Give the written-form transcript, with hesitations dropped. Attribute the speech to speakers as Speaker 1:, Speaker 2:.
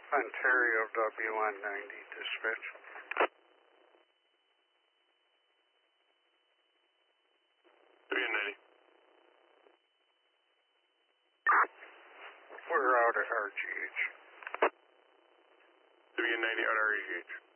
Speaker 1: Ontario W190, dispatch.
Speaker 2: W90.
Speaker 1: We're out at RGH.
Speaker 2: W90 out RGH.